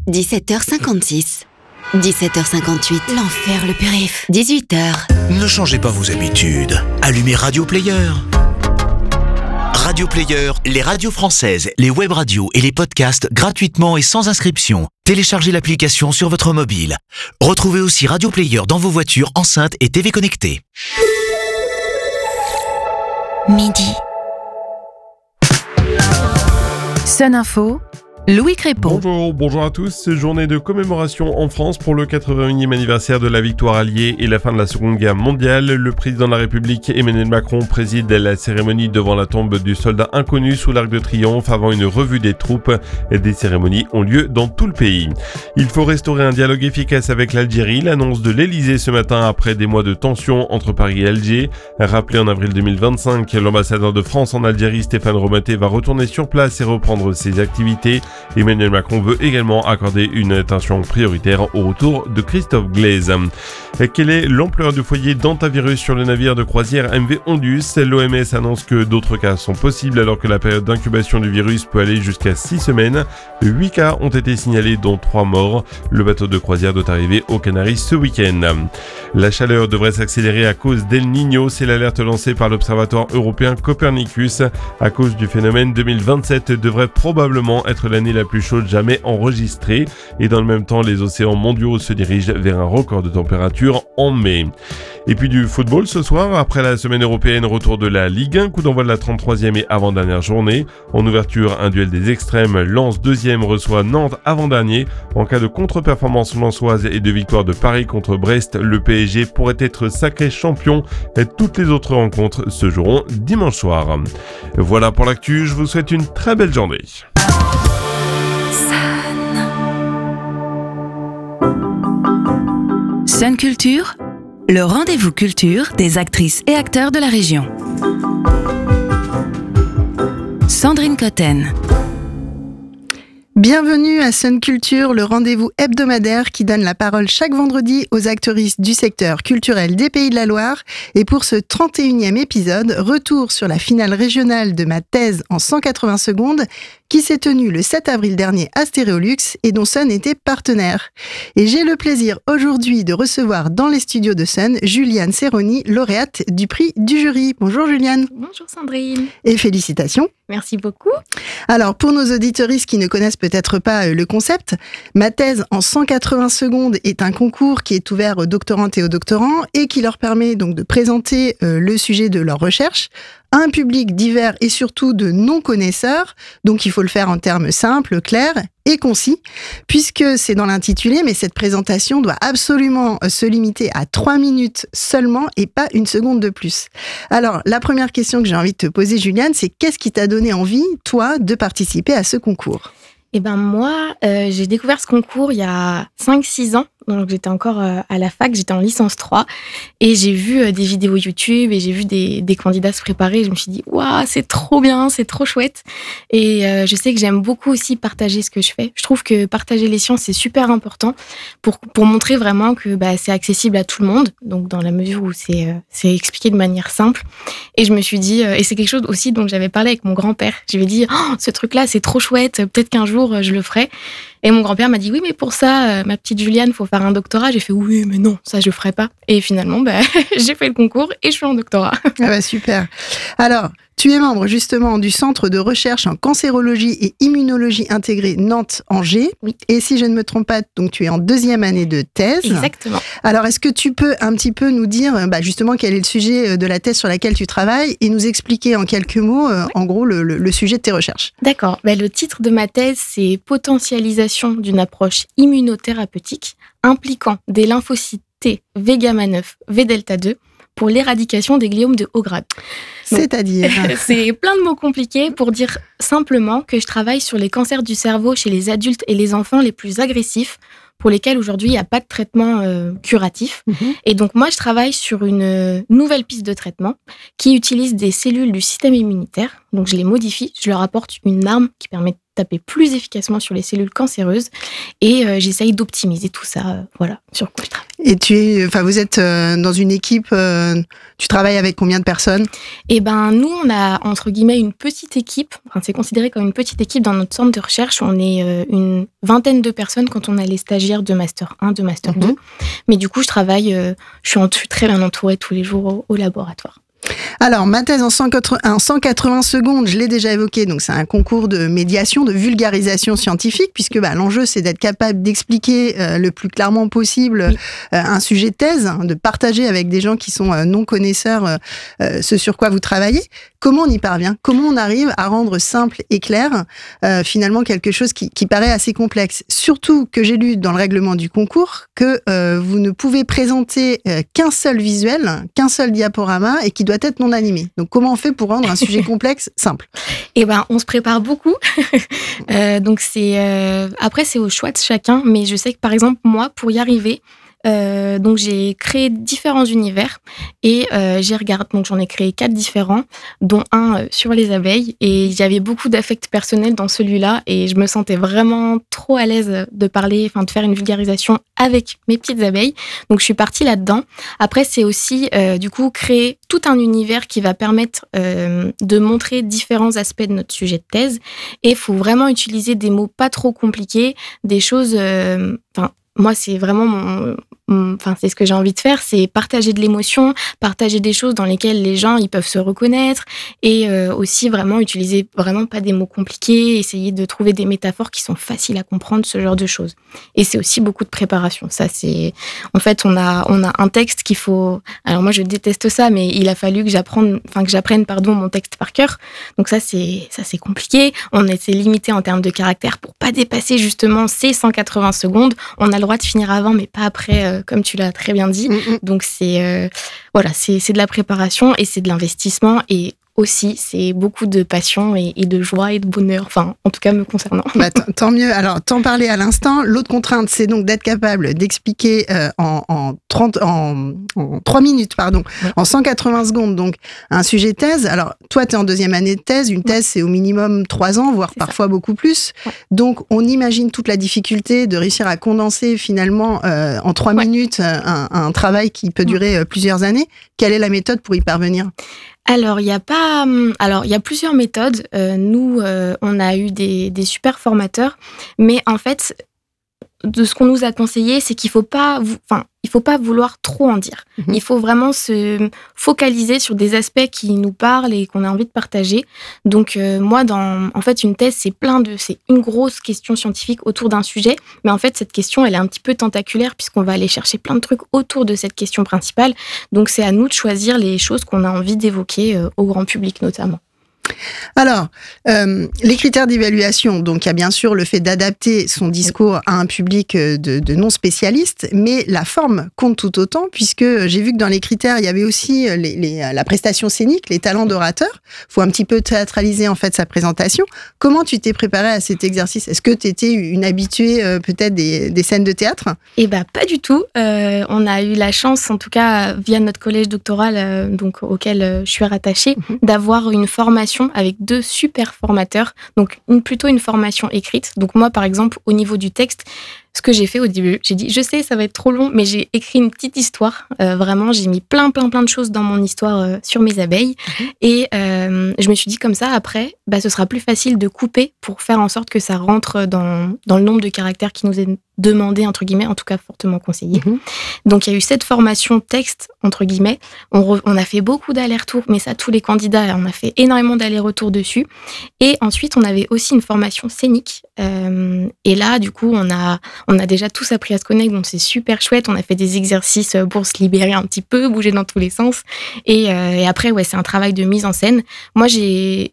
17h56. 17h58. L'enfer, le périph'. 18h. Ne changez pas vos habitudes. Allumez Radio Player. Radio Player, les radios françaises, les web radios et les podcasts gratuitement et sans inscription. Téléchargez l'application sur votre mobile. Retrouvez aussi Radio Player dans vos voitures, enceintes et TV connectées. Midi. Sun Info, Louis Crépeau. Bonjour à tous. Journée de commémoration en France pour le 81e anniversaire de la victoire alliée et la fin de la Seconde Guerre mondiale. Le président de la République, Emmanuel Macron, préside la cérémonie devant la tombe du soldat inconnu sous l'Arc de Triomphe avant une revue des troupes. Des cérémonies ont lieu dans tout le pays. Il faut restaurer un dialogue efficace avec l'Algérie. L'annonce de l'Elysée ce matin après des mois de tension entre Paris et Alger. Rappelé en avril 2025, l'ambassadeur de France en Algérie, Stéphane Romaté, va retourner sur place et reprendre ses activités. Emmanuel Macron veut également accorder une attention prioritaire au retour de Christophe Glaise. Quelle est l'ampleur du foyer d'hantavirus sur le navire de croisière MV Ondus ? L'OMS annonce que d'autres cas sont possibles alors que la période d'incubation du virus peut aller jusqu'à 6 semaines. 8 cas ont été signalés dont 3 morts. Le bateau de croisière doit arriver aux Canaries ce week-end. La chaleur devrait s'accélérer à cause d'El Niño, c'est l'alerte lancée par l'Observatoire européen Copernicus. À cause du phénomène, 2027 devrait probablement être l'année la plus chaude jamais enregistrée. Et dans le même temps, les océans mondiaux se dirigent vers un record de température en mai. Et puis du football ce soir, après la semaine européenne, retour de la Ligue 1, coup d'envoi de la 33e et avant-dernière journée. En ouverture, un duel des extrêmes, Lens 2e reçoit Nantes avant-dernier. En cas de contre-performance lensoise et de victoire de Paris contre Brest, le PSG pourrait être sacré champion. Et toutes les autres rencontres se joueront dimanche soir. Voilà pour l'actu, je vous souhaite une très belle journée. Sun Culture, le rendez-vous culture des actrices et acteurs de la région. Sandrine Cotten. Bienvenue à Sun Culture, le rendez-vous hebdomadaire qui donne la parole chaque vendredi aux actrices du secteur culturel des Pays de la Loire. Et pour ce 31e épisode, retour sur la finale régionale de ma thèse en 180 secondes qui s'est tenue le 7 avril dernier à Stéréolux et dont Sun était partenaire. Et j'ai le plaisir aujourd'hui de recevoir dans les studios de Sun Juliane Serroni, lauréate du prix du jury. Bonjour Juliane. Bonjour Sandrine. Et félicitations. Merci beaucoup. Alors, pour nos auditeuristes qui ne connaissent peut-être pas le concept, ma thèse en 180 secondes est un concours qui est ouvert aux doctorantes et aux doctorants et qui leur permet donc de présenter le sujet de leur recherche à un public divers et surtout de non-connaisseurs. Donc, il faut le faire en termes simples, clairs et concis, puisque c'est dans l'intitulé, mais cette présentation doit absolument se limiter à 3 minutes seulement et pas une seconde de plus. Alors, la première question que j'ai envie de te poser, Juliane, c'est qu'est-ce qui t'a donné envie, toi, de participer à ce concours ? Eh ben moi, j'ai découvert ce concours il y a 5-6 ans. Donc j'étais encore à la fac, j'étais en licence 3 et j'ai vu des vidéos YouTube et j'ai vu des candidats se préparer et je me suis dit waouh, c'est trop bien, c'est trop chouette. Et je sais que j'aime beaucoup aussi partager ce que je fais. Je trouve que partager les sciences c'est super important pour montrer vraiment que c'est accessible à tout le monde. Donc dans la mesure où c'est expliqué de manière simple. Et je me suis dit et c'est quelque chose aussi dont j'avais parlé avec mon grand-père. Je lui ai dit ce truc-là c'est trop chouette, peut-être qu'un jour je le ferai. Et mon grand-père m'a dit oui, mais pour ça, ma petite Juliane, faut faire un doctorat. J'ai fait oui, mais non, ça je ferai pas. Et finalement, j'ai fait le concours et je suis en doctorat. Ah super. Alors, tu es membre justement du Centre de recherche en cancérologie et immunologie intégrée Nantes-Angers. Oui. Et si je ne me trompe pas, donc tu es en 2e année de thèse. Exactement. Alors, est-ce que tu peux un petit peu nous dire justement quel est le sujet de la thèse sur laquelle tu travailles et nous expliquer en quelques mots, en gros, le sujet de tes recherches ? D'accord. Le titre de ma thèse, c'est « Potentialisation d'une approche immunothérapeutique impliquant des lymphocytes T, V-gamma 9, V-delta 2 pour l'éradication des gliomes de haut grade. » C'est-à-dire C'est plein de mots compliqués pour dire simplement que je travaille sur les cancers du cerveau chez les adultes et les enfants les plus agressifs pour lesquels aujourd'hui il n'y a pas de traitement curatif. Et donc moi je travaille sur une nouvelle piste de traitement qui utilise des cellules du système immunitaire. Donc je les modifie, je leur apporte une arme qui permet taper plus efficacement sur les cellules cancéreuses et j'essaye d'optimiser tout ça, voilà, sur quoi je travaille. Et vous êtes dans une équipe, tu travailles avec combien de personnes ? Eh ben, nous, on a, entre guillemets, une petite équipe, enfin, c'est considéré comme une petite équipe dans notre centre de recherche, on est une vingtaine de personnes quand on a les stagiaires de Master 1, de Master 2, mais du coup, je suis très bien entourée tous les jours au laboratoire. Alors, ma thèse en 180 secondes, je l'ai déjà évoqué, donc c'est un concours de médiation, de vulgarisation scientifique, puisque l'enjeu, c'est d'être capable d'expliquer le plus clairement possible un sujet de thèse, de partager avec des gens qui sont non connaisseurs ce sur quoi vous travaillez. Comment on y parvient ? Comment on arrive à rendre simple et clair finalement quelque chose qui paraît assez complexe ? Surtout que j'ai lu dans le règlement du concours que vous ne pouvez présenter qu'un seul visuel, qu'un seul diaporama et qui doit être non animé. Donc comment on fait pour rendre un sujet complexe simple ? Eh ben, on se prépare beaucoup. Donc après c'est au choix de chacun, mais je sais que par exemple moi pour y arriver, donc j'ai créé différents univers et donc j'en ai créé 4 différents, dont un sur les abeilles, et j'avais beaucoup d'affect personnel dans celui-là et je me sentais vraiment trop à l'aise de faire une vulgarisation avec mes petites abeilles, donc je suis partie là-dedans. Après c'est aussi du coup créer tout un univers qui va permettre de montrer différents aspects de notre sujet de thèse, et il faut vraiment utiliser des mots pas trop compliqués, des choses moi, c'est vraiment c'est ce que j'ai envie de faire, c'est partager de l'émotion, partager des choses dans lesquelles les gens ils peuvent se reconnaître, et aussi vraiment utiliser vraiment pas des mots compliqués, essayer de trouver des métaphores qui sont faciles à comprendre, ce genre de choses. Et c'est aussi beaucoup de préparation. Ça, c'est en fait on a un texte qu'il faut. Alors moi, je déteste ça, mais il a fallu que j'apprenne mon texte par cœur. Donc ça c'est compliqué. On s'est limité en termes de caractères pour pas dépasser justement ces 180 secondes. On a le droit de finir avant, mais pas après, comme tu l'as très bien dit. Donc c'est de la préparation et c'est de l'investissement, et aussi c'est beaucoup de passion et de joie et de bonheur, enfin en tout cas me concernant. Tant mieux. Alors t'en parlais à l'instant, l'autre contrainte c'est donc d'être capable d'expliquer en 3 minutes, en 180 secondes, donc un sujet de thèse. Alors toi t'es en 2e année de thèse, une thèse c'est au minimum 3 ans, voire parfois beaucoup plus. Donc on imagine toute la difficulté de réussir à condenser finalement en 3 minutes un travail qui peut durer plusieurs années. Quelle est la méthode pour y parvenir ? Alors, il y a plusieurs méthodes. Nous, on a eu des super formateurs, mais en fait, de ce qu'on nous a conseillé, c'est qu'il faut pas vouloir trop en dire. Il faut vraiment se focaliser sur des aspects qui nous parlent et qu'on a envie de partager. Donc moi, en fait, une thèse, c'est une grosse question scientifique autour d'un sujet, mais en fait, cette question, elle est un petit peu tentaculaire puisqu'on va aller chercher plein de trucs autour de cette question principale. Donc c'est à nous de choisir les choses qu'on a envie d'évoquer au grand public notamment. Alors, les critères d'évaluation, donc il y a bien sûr le fait d'adapter son discours à un public de non-spécialistes, mais la forme compte tout autant, puisque j'ai vu que dans les critères, il y avait aussi la prestation scénique, les talents d'orateur. Il faut un petit peu théâtraliser en fait sa présentation. Comment tu t'es préparée à cet exercice ? Est-ce que tu étais une habituée peut-être des scènes de théâtre ? Eh ben, pas du tout. On a eu la chance, en tout cas via notre collège doctoral, auquel je suis rattachée, d'avoir une formation avec 2 super formateurs, donc plutôt une formation écrite. Donc moi, par exemple, au niveau du texte, ce que j'ai fait au début, j'ai dit, je sais, ça va être trop long, mais j'ai écrit une petite histoire. Vraiment, j'ai mis plein de choses dans mon histoire sur mes abeilles. Et je me suis dit, comme ça, après, ce sera plus facile de couper pour faire en sorte que ça rentre dans le nombre de caractères qui nous est demandé, entre guillemets, en tout cas fortement conseillé. Donc, il y a eu cette formation texte, entre guillemets. On a fait beaucoup d'allers-retours, mais ça, tous les candidats, on a fait énormément d'allers-retours dessus. Et ensuite, on avait aussi une formation scénique. Et là, du coup, on a déjà tous appris à se connaître, donc c'est super chouette. On a fait des exercices pour se libérer un petit peu, bouger dans tous les sens. Et après, c'est un travail de mise en scène. Moi, j'ai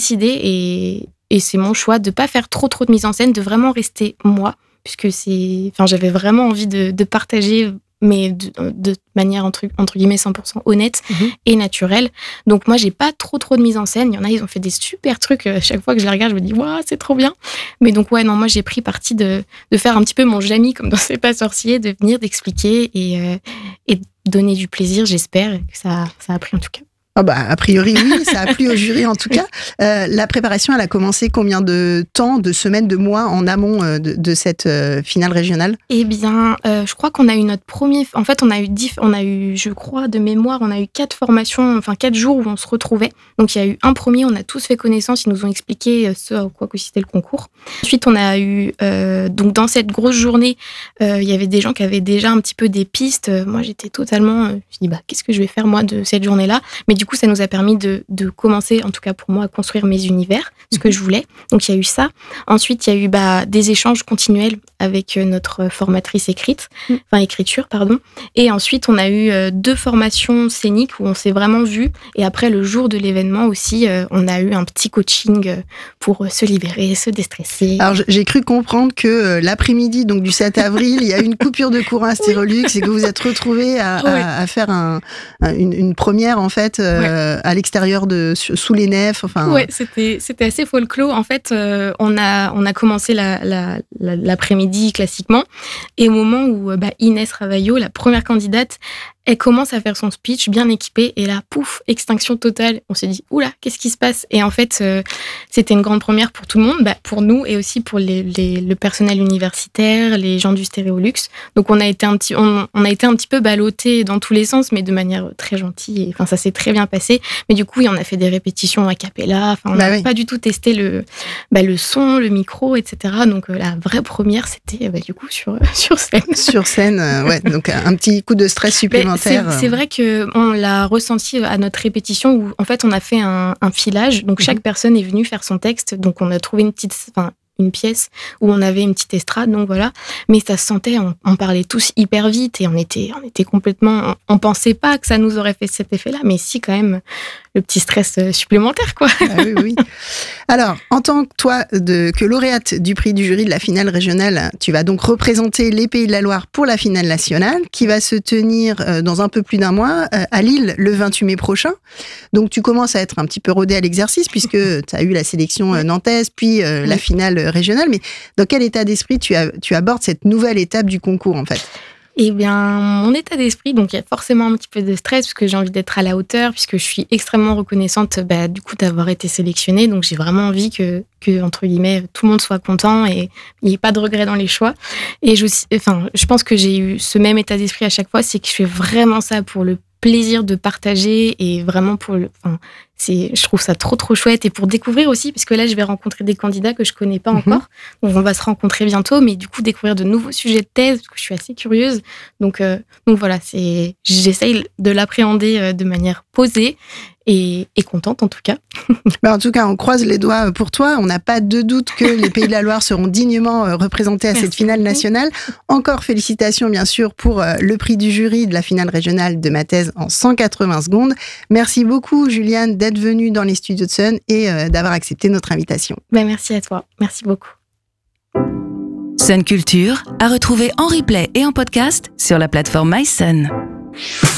décidé, et c'est mon choix, de pas faire trop de mise en scène, de vraiment rester moi, puisque j'avais vraiment envie de partager, mais de manière entre guillemets 100% honnête et naturelle. Donc moi, j'ai pas trop de mise en scène. Il y en a, ils ont fait des super trucs. Chaque fois que je les regarde, je me dis waouh, c'est trop bien. Mais donc moi j'ai pris parti de faire un petit peu mon Jamie comme dans C'est pas sorcier, de venir d'expliquer et donner du plaisir. J'espère que ça a pris en tout cas. Ah bah, a priori, oui, ça a plu au jury en tout cas. La préparation, elle a commencé combien de temps, de semaines, de mois en amont de cette finale régionale ? Eh bien, je crois qu'on a eu notre premier... En fait, on a eu, je crois, de mémoire, on a eu 4 formations, enfin 4 jours où on se retrouvait. Donc, il y a eu un premier, on a tous fait connaissance, ils nous ont expliqué ce à quoi consistait le concours. Ensuite, on a eu... donc, dans cette grosse journée, il y avait des gens qui avaient déjà un petit peu des pistes. Moi, j'étais totalement... je me suis dit, qu'est-ce que je vais faire, moi, de cette journée-là ? Mais du coup, ça nous a permis de commencer, en tout cas pour moi, à construire mes univers, ce que je voulais. Donc, il y a eu ça. Ensuite, il y a eu des échanges continuels avec notre formatrice écriture, pardon. Et ensuite, on a eu 2 formations scéniques où on s'est vraiment vus. Et après, le jour de l'événement aussi, on a eu un petit coaching pour se libérer, se déstresser. Alors, j'ai cru comprendre que l'après-midi, donc du 7 avril, il y a eu une coupure de courant à Styrolux et que vous êtes retrouvés à faire une première, en fait, à l'extérieur, sous les nefs. Enfin... Ouais, c'était assez folklore. En fait, on a commencé l'après-midi classiquement. Et au moment où Inès Ravaillot, la première candidate, elle commence à faire son speech bien équipée et là, pouf, extinction totale. On s'est dit, oula, qu'est-ce qui se passe ? Et en fait, c'était une grande première pour tout le monde, pour nous et aussi pour le personnel universitaire, les gens du Stéréolux. Donc, on a été un petit peu ballottés dans tous les sens, mais de manière très gentille. Enfin, ça s'est très bien passé. Mais du coup, on a fait des répétitions a cappella. Enfin, on n'a pas du tout testé le son, le micro, etc. Donc, la vraie première, c'était du coup sur scène. Sur scène, ouais. Donc, un petit coup de stress supplémentaire. C'est vrai qu'on l'a ressenti à notre répétition où, en fait, on a fait un filage. Donc, chaque personne est venue faire son texte. Donc, on a trouvé une pièce où on avait une petite estrade, donc voilà. Mais ça se sentait, on parlait tous hyper vite et on était complètement... On pensait pas que ça nous aurait fait cet effet-là, mais si, quand même, le petit stress supplémentaire, quoi. Ah oui. Alors, en tant que toi, que lauréate du prix du jury de la finale régionale, tu vas donc représenter les Pays de la Loire pour la finale nationale, qui va se tenir dans un peu plus d'un mois, à Lille, le 28 mai prochain. Donc, tu commences à être un petit peu rodée à l'exercice, puisque tu as eu la sélection nantaise, puis la finale régionale. Mais dans quel état d'esprit tu abordes cette nouvelle étape du concours, en fait ? Eh bien, mon état d'esprit, donc il y a forcément un petit peu de stress parce que j'ai envie d'être à la hauteur, puisque je suis extrêmement reconnaissante du coup d'avoir été sélectionnée. Donc j'ai vraiment envie que entre guillemets tout le monde soit content et il n'y ait pas de regret dans les choix. Et je pense que j'ai eu ce même état d'esprit à chaque fois, c'est que je fais vraiment ça pour le plaisir de partager et vraiment je trouve ça trop chouette et pour découvrir aussi, parce que là je vais rencontrer des candidats que je connais pas encore, donc on va se rencontrer bientôt, mais du coup découvrir de nouveaux sujets de thèse, parce que je suis assez curieuse, donc voilà, j'essaye de l'appréhender de manière posée et contente en tout cas. En tout cas, on croise les doigts pour toi. On n'a pas de doute que les Pays de la Loire seront dignement représentés à cette finale nationale. Encore félicitations, bien sûr, pour le prix du jury de la finale régionale de ma thèse en 180 secondes. Merci beaucoup, Juliane, d'être venue dans les studios de Sun et d'avoir accepté notre invitation. Merci à toi. Merci beaucoup. Sun Culture, à retrouver en replay et en podcast sur la plateforme MySun.